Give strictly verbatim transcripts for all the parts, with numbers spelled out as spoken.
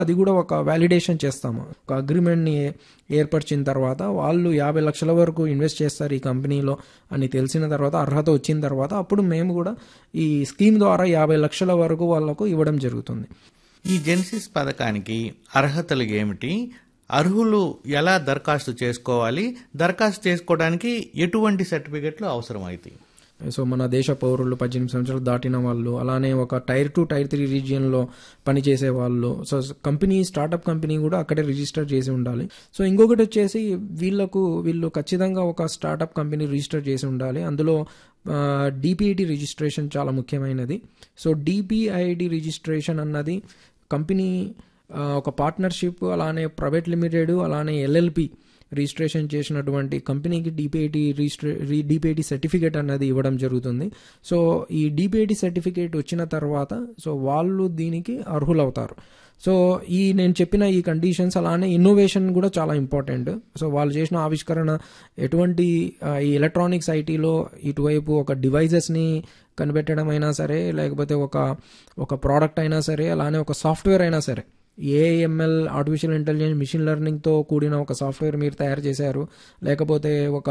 అది కూడా ఒక వ్యాలిడేషన్ చేస్తాము. ఒక అగ్రిమెంట్ని ఏర్పరిచిన తర్వాత వాళ్ళు యాభై లక్షల వరకు ఇన్వెస్ట్ చేస్తారు ఈ కంపెనీలో అని తెలిసిన తర్వాత, అర్హత వచ్చిన తర్వాత, అప్పుడు మేము కూడా ఈ స్కీమ్ ద్వారా యాభై లక్షల వరకు వాళ్ళకు ఇవ్వడం జరుగుతుంది. ఈ జెన్సిస్ పథకానికి అర్హతలు ఏమిటి? అర్హులు ఎలా దరఖాస్తు చేసుకోవాలి? దరఖాస్తు చేసుకోవడానికి ఎటువంటి సర్టిఫికెట్లు అవసరం అవుతాయి? సో మన దేశ పౌరులు, పద్దెనిమిది సంవత్సరాలు దాటిన వాళ్ళు, అలానే ఒక టైర్ టూ టైర్ త్రీ రీజియన్లో పనిచేసే వాళ్ళు, సో కంపెనీ స్టార్టప్ కంపెనీ కూడా అక్కడే రిజిస్టర్ చేసి ఉండాలి. సో ఇంకొకటి వచ్చేసి వీళ్ళకు వీళ్ళు ఖచ్చితంగా ఒక స్టార్టప్ కంపెనీ రిజిస్టర్ చేసి ఉండాలి. అందులో డిపిఐడి రిజిస్ట్రేషన్ చాలా ముఖ్యమైనది. సో డిపిఐడి రిజిస్ట్రేషన్ అన్నది కంపెనీ ఒక పార్ట్నర్షిప్, అలానే ప్రైవేట్ లిమిటెడ్, అలానే ఎల్ఎల్పి రిజిస్ట్రేషన్ చేసినటువంటి కంపెనీకి డిపిఐటి రిజిస్ట్రే డిపిఐటి సర్టిఫికేట్ అన్నది ఇవ్వడం జరుగుతుంది. సో ఈ డిపిఐటి సర్టిఫికేట్ వచ్చిన తర్వాత సో వాళ్ళు దీనికి అర్హులవుతారు. సో ఈ నేను చెప్పిన ఈ కండిషన్స్, అలానే ఇన్నోవేషన్ కూడా చాలా ఇంపార్టెంట్. సో వాళ్ళు చేసిన ఆవిష్కరణ ఎటువంటి ఈ ఎలక్ట్రానిక్స్ ఐటీలో ఇటువైపు ఒక డివైజెస్ని కనిపెట్టడం అయినా సరే, లేకపోతే ఒక ఒక ప్రోడక్ట్ అయినా సరే, అలానే ఒక సాఫ్ట్వేర్ అయినా సరే, ఏఐఎంఎల్ ఆర్టిఫిషియల్ ఇంటెలిజెన్స్ మిషన్ లెర్నింగ్తో కూడిన ఒక సాఫ్ట్వేర్ మీరు తయారు చేశారు, లేకపోతే ఒక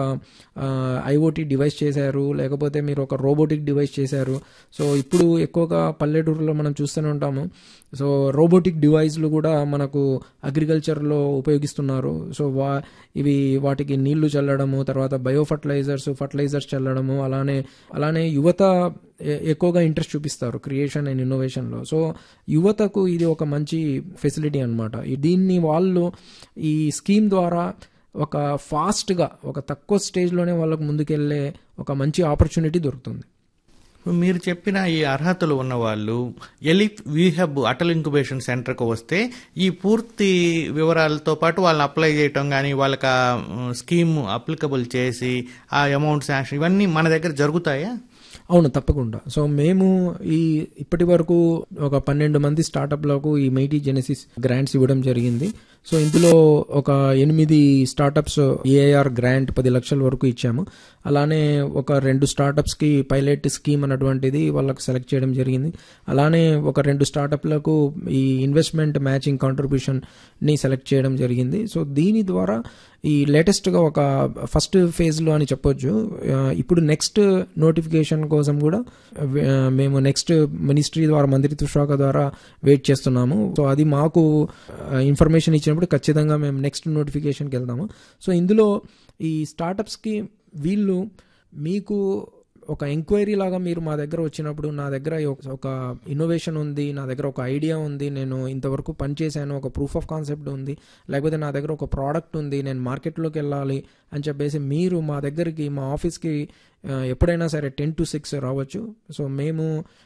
ఐఓటీ డివైస్ చేశారు, లేకపోతే మీరు ఒక రోబోటిక్ డివైస్ చేశారు. సో ఇప్పుడు ఎక్కువగా పల్లెటూరులో మనం చూస్తూనే ఉంటాము. సో రోబోటిక్ డివైస్లు కూడా మనకు అగ్రికల్చర్లో ఉపయోగిస్తున్నారు. సో వా ఇవి వాటికి నీళ్లు చల్లడము, తర్వాత బయో ఫర్టిలైజర్స్ ఫర్టిలైజర్స్ చల్లడము, అలానే అలానే యువత ఎక్కువగా ఇంట్రెస్ట్ చూపిస్తారు క్రియేషన్ అండ్ ఇన్నోవేషన్లో. సో యువతకు ఇది ఒక మంచి ఫెసిలిటీ అనమాట. దీన్ని వాళ్ళు ఈ స్కీమ్ ద్వారా ఒక ఫాస్ట్గా, ఒక తక్కువ స్టేజ్లోనే వాళ్ళకు ముందుకెళ్ళే ఒక మంచి ఆపర్చునిటీ దొరుకుతుంది. మీరు చెప్పిన ఈ అర్హతలు ఉన్నవాళ్ళు ఎలిప్ వీహబ్ అటల్ ఇంక్యుబేషన్ సెంటర్కు వస్తే ఈ పూర్తి వివరాలతో పాటు వాళ్ళని అప్లై చేయటం కానీ, వాళ్ళకి స్కీమ్ అప్లికబుల్ చేసి ఆ అమౌంట్ శాంక్షన్ ఇవన్నీ మన దగ్గర జరుగుతాయా? అవును, తప్పకుండా. సో మేము ఈ ఇప్పటి వరకు ఒక పన్నెండు మంది స్టార్టప్లకు ఈ మైటీ జెనెసిస్ గ్రాంట్స్ ఇవ్వడం జరిగింది. సో ఇందులో ఒక ఎనిమిది స్టార్టప్స్ ఏఐఆర్ గ్రాంట్ పది లక్షల వరకు ఇచ్చాము. అలానే ఒక రెండు స్టార్టప్స్కి పైలట్ స్కీమ్ అన్నటువంటిది వాళ్ళకి సెలెక్ట్ చేయడం జరిగింది. అలానే ఒక రెండు స్టార్టప్లకు ఈ ఇన్వెస్ట్మెంట్ మ్యాచింగ్ కాంట్రిబ్యూషన్ని సెలెక్ట్ చేయడం జరిగింది. సో దీని ద్వారా ఈ లేటెస్ట్గా ఒక ఫస్ట్ ఫేజ్లో అని చెప్పొచ్చు. ఇప్పుడు నెక్స్ట్ నోటిఫికేషన్ కోసం కూడా మేము నెక్స్ట్ మినిస్ట్రీ ద్వారా, మంత్రిత్వ శాఖ ద్వారా వెయిట్ చేస్తున్నాము. సో అది మాకు ఇన్ఫర్మేషన్ ఇచ్చినప్పుడు ఖచ్చితంగా మేము నెక్స్ట్ నోటిఫికేషన్కి వెళ్తాము. సో ఇందులో ఈ స్టార్టప్స్కి వీళ్ళు మీకు ఒక ఎంక్వైరీ లాగా మీరు మా దగ్గర వచ్చినప్పుడు, నా దగ్గర ఒక ఇన్నోవేషన్ ఉంది, నా దగ్గర ఒక ఐడియా ఉంది, నేను ఇంతవరకు పనిచేశాను, ఒక ప్రూఫ్ ఆఫ్ కాన్సెప్ట్ ఉంది, లేకపోతే నా దగ్గర ఒక ప్రోడక్ట్ ఉంది, నేను మార్కెట్లోకి వెళ్ళాలి అని చెప్పేసి మీరు మా దగ్గరికి, మా ఆఫీస్కి ఎప్పుడైనా సరే టెన్ టు సిక్స్ రావచ్చు. సో మేము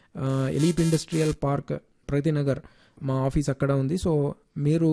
ఎలీప్ ఇండస్ట్రియల్ పార్క్, ప్రతినగర్ మా ఆఫీస్ అక్కడ ఉంది. సో మీరు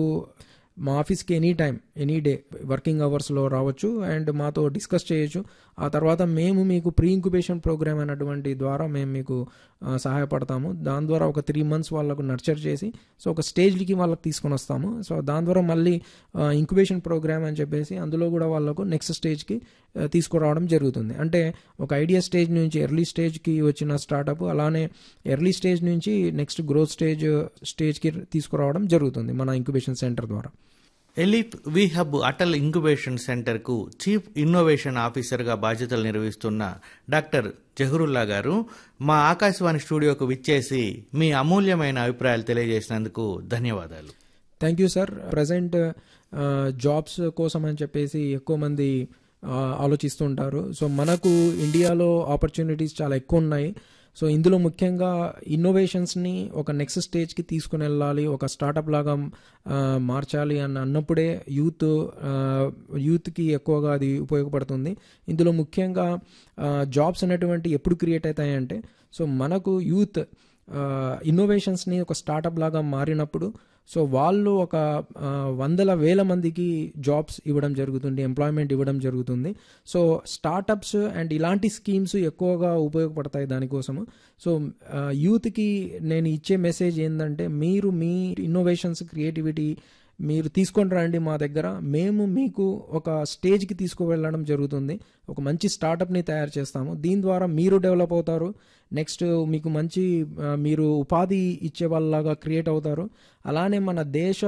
మా ఆఫీస్కి any time, any day working అవర్స్లో రావచ్చు అండ్ మాతో డిస్కస్ చేయొచ్చు. ఆ తర్వాత మేము మీకు ప్రీ ఇంక్యుబేషన్ ప్రోగ్రామ్ అన్నటువంటి ద్వారా మేము మీకు సహాయపడతాము. దాని ద్వారా ఒక త్రీ మంత్స్ వాళ్ళకు నర్చర్ చేసి సో ఒక స్టేజ్కి వాళ్ళకి తీసుకొని వస్తాము. సో దాని ద్వారా మళ్ళీ ఇంక్యుబేషన్ ప్రోగ్రామ్ అని చెప్పేసి అందులో కూడా వాళ్ళకు నెక్స్ట్ స్టేజ్కి తీసుకురావడం జరుగుతుంది. అంటే ఒక ఐడియా స్టేజ్ నుంచి ఎర్లీ స్టేజ్కి వచ్చిన స్టార్టప్, అలానే ఎర్లీ స్టేజ్ నుంచి నెక్స్ట్ గ్రోత్ స్టేజ్ స్టేజ్కి తీసుకురావడం జరుగుతుంది మన ఇంక్యుబేషన్ సెంటర్ ద్వారా. ఎలిప్ వీహబ్ అటల్ ఇంక్యుబేషన్ సెంటర్కు చీఫ్ ఇన్నోవేషన్ ఆఫీసర్గా బాధ్యతలు నిర్వహిస్తున్న డాక్టర్ జహరుల్లా గారు మా ఆకాశవాణి స్టూడియోకు విచ్చేసి మీ అమూల్యమైన అభిప్రాయాలు తెలియజేసినందుకు ధన్యవాదాలు. Thank you sir. Present jobs కోసం అని చెప్పేసి ఎక్కువ మంది ఆలోచిస్తుంటారు. సో మనకు ఇండియాలో ఆపర్చునిటీస్ చాలా ఎక్కువ ఉన్నాయి. సో ఇందులో ముఖ్యంగా ఇన్నోవేషన్స్ని ఒక నెక్స్ట్ స్టేజ్కి తీసుకుని వెళ్ళాలి, ఒక స్టార్టప్ లాగా మార్చాలి అని అన్నప్పుడే యూత్ యూత్కి ఎక్కువగా అది ఉపయోగపడుతుంది. ఇందులో ముఖ్యంగా జాబ్స్ అనేటువంటి ఎప్పుడు క్రియేట్ అవుతాయంటే, సో మనకు యూత్ ఇన్నోవేషన్స్ని ఒక స్టార్టప్ లాగా మారినప్పుడు సో వాళ్ళు ఒక వందల వేల మందికి జాబ్స్ ఇవ్వడం జరుగుతుంది, ఎంప్లాయ్మెంట్ ఇవ్వడం జరుగుతుంది. సో స్టార్టప్స్ అండ్ ఇలాంటి స్కీమ్స్ ఎక్కువగా ఉపయోగపడతాయి దానికోసము. సో యూత్కి నేను ఇచ్చే మెసేజ్ ఏంటంటే, మీరు మీ ఇన్నోవేషన్స్, క్రియేటివిటీ మీరు తీసుకొని రండి మా దగ్గర, మేము మీకు ఒక స్టేజ్కి తీసుకువెళ్ళడం జరుగుతుంది, ఒక మంచి స్టార్టప్ని తయారు చేస్తాము. దీని ద్వారా మీరు డెవలప్ అవుతారు, నెక్స్ట్ మీకు మంచి మీరు ఉపాధి ఇచ్చే వాళ్ళలాగా క్రియేట్ అవుతారు. అలానే మన దేశ